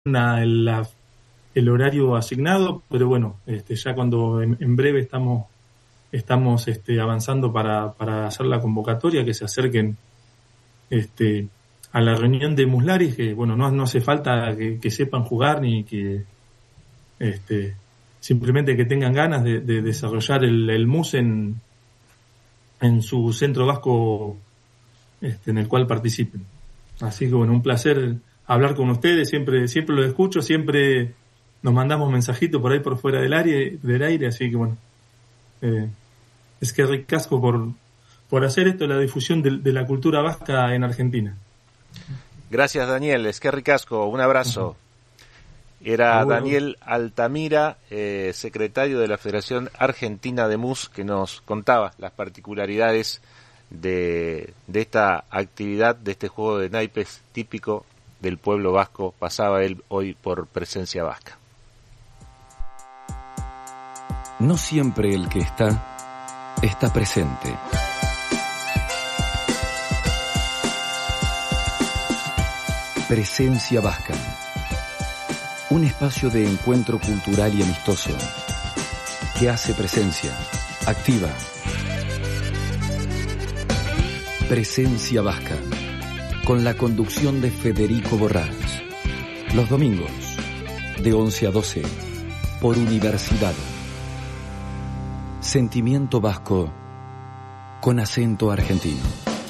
el horario asignado, pero bueno, ya cuando en breve estamos avanzando para hacer la convocatoria, que se acerquen a la reunión de Muslaris, que bueno, no hace falta que sepan jugar ni que simplemente que tengan ganas de desarrollar el MUS en su centro vasco en el cual participen. Así que bueno, un placer hablar con ustedes, siempre los escucho, siempre nos mandamos mensajitos por ahí por fuera del aire, así que bueno, es que ricasco por hacer esto, la difusión de la cultura vasca en Argentina. Gracias, Daniel, es que ricasco, un abrazo. Era Daniel Altamira, secretario de la Federación Argentina de MUS, que nos contaba las particularidades de esta actividad, de este juego de naipes típico del pueblo vasco. Pasaba él hoy por Presencia Vasca. No siempre el que está presente. Presencia Vasca. Un espacio de encuentro cultural y amistoso que hace presencia, activa. Presencia Vasca, con la conducción de Federico Borrás. Los domingos, de 11 a 12, por Universidad. Sentimiento vasco con acento argentino.